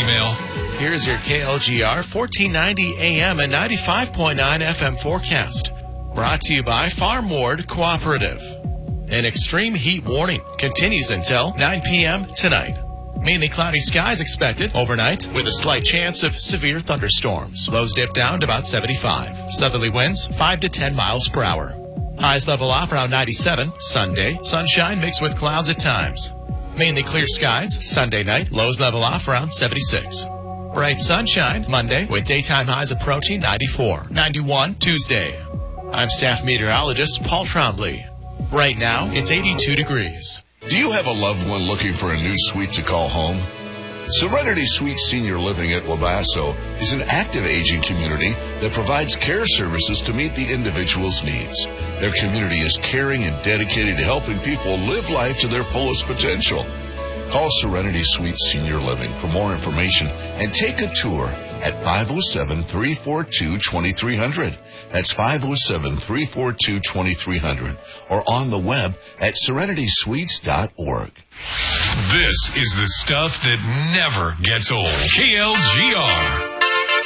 email. Here's your KLGR 1490 AM and 95.9 FM forecast. Brought to you by Farm Ward Cooperative. An extreme heat warning continues until 9 p.m. tonight. Mainly cloudy skies expected overnight with a slight chance of severe thunderstorms. Lows dip down to about 75. Southerly winds 5 to 10 miles per hour. Highs level off around 97. Sunday, sunshine mixed with clouds at times. Mainly clear skies Sunday night. Lows level off around 76. Bright sunshine Monday with daytime highs approaching 94. 91 Tuesday. I'm staff meteorologist Paul Trombley. Right now, it's 82 degrees. Do you have a loved one looking for a new suite to call home? Serenity Suites Senior Living at Wabasso is an active aging community that provides care services to meet the individual's needs. Their community is caring and dedicated to helping people live life to their fullest potential. Call Serenity Suites Senior Living for more information and take a tour at 507-342-2300. That's 507-342-2300 or on the web at serenitysuites.org. This is the stuff that never gets old. KLGR.